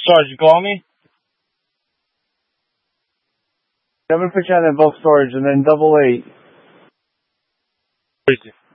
Sarge, you call me? 7% in bulk storage and then 88.